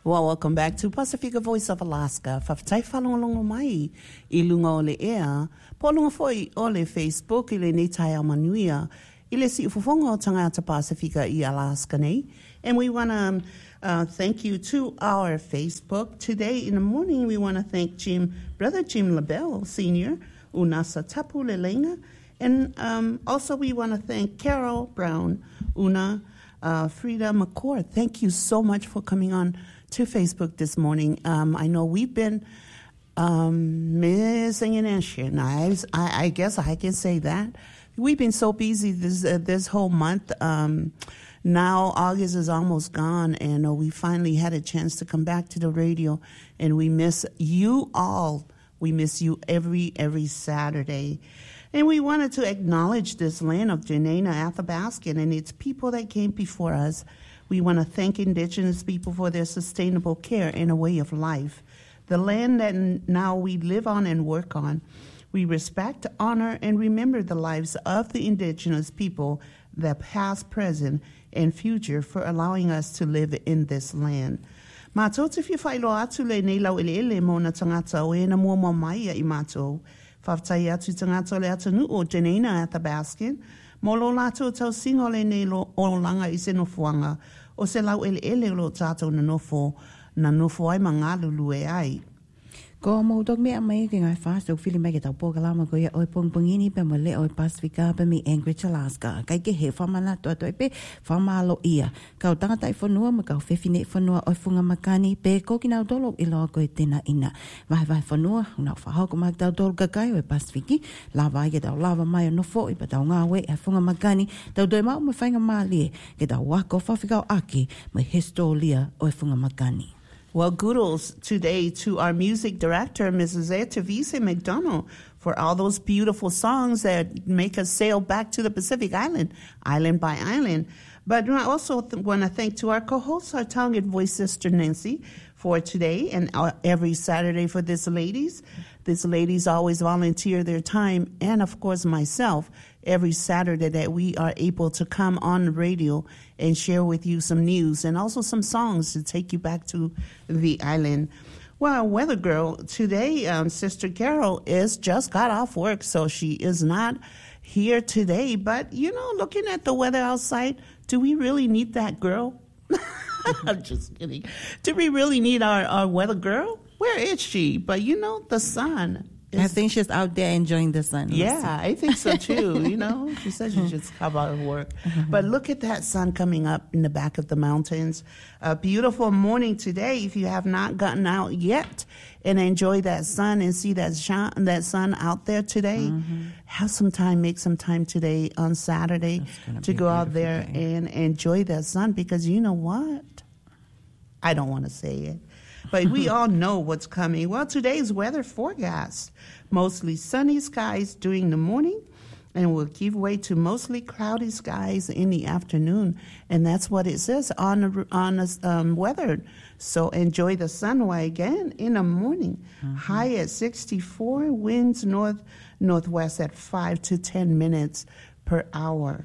Well, welcome back to Pacifica Voice of Alaska. Whawhatai whalongalongo mai I lunga o le ea. Polunga foi o le Facebook I le netai au manuia. I le si ufufonga o tangata Pacifica I Alaska nei. And we want to thank you to our Facebook. Today in the morning we want to thank Brother Jim LaBelle, Sr., Unasa Tapu Lelenga. And also we want to thank Carol Brown, Una, Frida McCord. Thank you so much for coming on to Facebook this morning. I know we've been missing in action. I guess I can say that. We've been so busy this whole month. Now August is almost gone, and we finally had a chance to come back to the radio, and we miss you all. We miss you every Saturday. And we wanted to acknowledge this land of Janena Athabaskan and its people that came before us. We want to thank Indigenous people for their sustainable care and a way of life. The land that now we live on and work on. We respect, honor, and remember the lives of the Indigenous people, the past, present, and future, for allowing us to live in this land. Mātou te whiwhailo atu le nei lau ele mo na tangata o e na mua maia I mātou. Whawtai atu tangata le atanu o Janena Athabaskan. Molo lato tau singo le nei lo o langa I se nofuanga. O se lau ele lo tātou na nofo ai mangalulu e ai. Ko mo dog me mai ki ngai fast dog fili mai ke tau po kalama ko ia oi pong pongini pe mo le oi Pacifica pe mi Anchorage Alaska kai ke he famana to pe famalo ia ka tanga tai fonua ma ka fefine fonua oi funga makani pe ko ki na dolo I lo ko tena ina vai fonua na fa ho ko ma tau dol ka kai oi Pacific la vai ke tau lava mai no fo I pa tau nga we e funga makani tau doi ma mo fainga mali ke tau wa ko fa fika aki me historia oi funga makani. Well, kudos today to our music director, Mrs. Etavise McDonald, for all those beautiful songs that make us sail back to the Pacific Island, island by island. But I also want to thank to our co-host, our talented voice sister, Nancy, for today and every Saturday for this ladies. These ladies always volunteer their time, and of course myself, every Saturday that we are able to come on the radio and share with you some news and also some songs to take you back to the island. Well, Weather Girl, today Sister Carol is just got off work, so she is not here today. But, looking at the weather outside, do we really need that girl? I'm just kidding. Do we really need our weather girl? Where is she? But, the sun. I think she's out there enjoying the sun. Yeah, I think so too. She said she just got out of work. But look at that sun coming up in the back of the mountains. A beautiful morning today. If you have not gotten out yet and enjoy that sun and see that sun out there today, have some time, make some time today on Saturday to go out there and enjoy that sun, because you know what? I don't want to say it. But we all know what's coming. Well, today's weather forecast, mostly sunny skies during the morning, and will give way to mostly cloudy skies in the afternoon. And that's what it says on the weather. So enjoy the sun again in the morning. High at 64, winds northwest at 5 to 10 minutes per hour.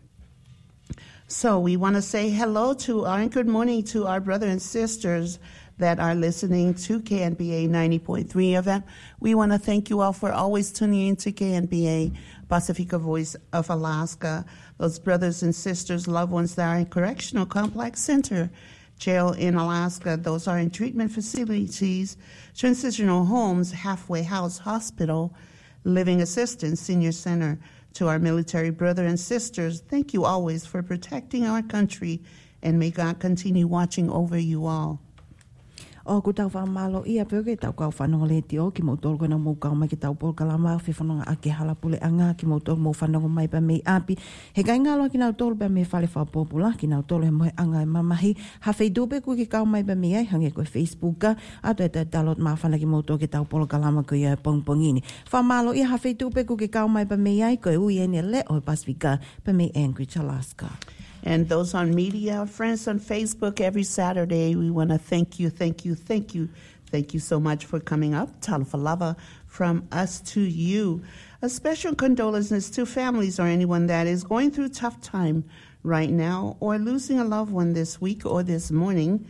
So we want to say hello to and good morning to our brothers and sisters that are listening to KNBA 90.3 FM. We want to thank you all for always tuning in to KNBA, Pacifica Voice of Alaska. Those brothers and sisters, loved ones that are in Correctional Complex Center, jail in Alaska. Those are in treatment facilities, transitional homes, halfway house, hospital, living assistance, senior center. To our military brothers and sisters, thank you always for protecting our country, and may God continue watching over you all. O ku tau whamalo ia peke tau kau whanonga le te o ki mo tolu kona mou kau mai ki tau pol kalama whi whanonga ake hala pule anga ki mo tolu mou whanonga mai pa mei api. He kai ngalo ki nau tolu pa mei whale whapopula ki nau tolu he moe anga e mamahi. Ha whai dupe ku ki kau mai pa mei ai hange koe Facebooka ato e te talot maa whana ki mo tolu ki tau pol kalama ko ia pongpongini. Whamalo ia ha whai dupe ku ki kau mai pa mei ai koe ui ene le o Pacifica pa mei Anchorage Alaska. And those on media, friends on Facebook, every Saturday, we want to thank you so much for coming up. Talafalava from us to you. A special condolences to families or anyone that is going through a tough time right now or losing a loved one this week or this morning.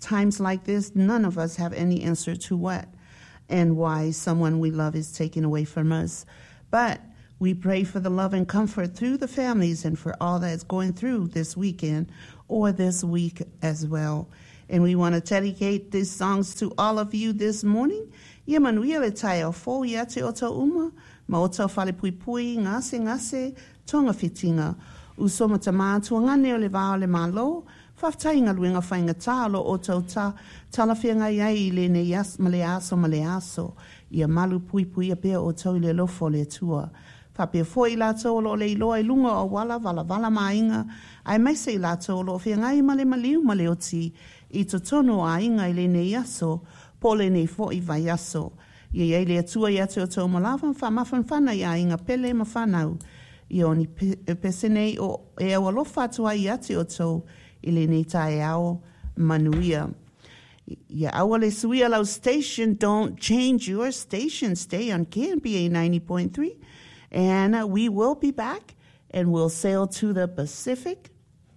times like this, none of us have any answer to what and why someone we love is taken away from us. But we pray for the love and comfort through the families and for all that's going through this weekend or this week as well. And we want to dedicate these songs to all of you this morning. Yemanuia le tae o fo ia te oto uma, ma oto fale pui pui, ngase, tonga fitinga. Usoma ta mātua ngane o le vāo le mālo, whaftainga luenga whainga tālo o tau tā, talawhianga iai le ne yas ma le aso, ia malu pui pui a pia o tau le lofo le tua. Whapea fo i lātou lo le iloa i lunga o wala mainga, ai mai se i lātou lo whiangai ma le maliu ma le oti, i to tono a inga i le ne yaso, po le ne fo i vai yaso. Ia iai le atua i ate o tau malawa, whamafan whana i a inga pele ma whanau. I oni pesenei o e au alofa atua i ate o tau i le nei tae ao manuia. Ia aua le suia lau station, don't change your station, stay on KNPA 90.3. And we will be back and we'll sail to the Pacific.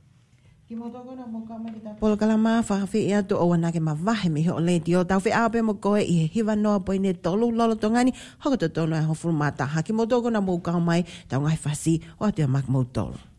Polkalama whakawhi ea to o wanake ma wahe mihi o le dio. Tau whi ape mo koe i hiwa noa poi ne tolu lolo tongani. Hoko to tono e hofuru mata haki mo toko na mou kau mai. Tau ngai whasi o atea mak mou tolu.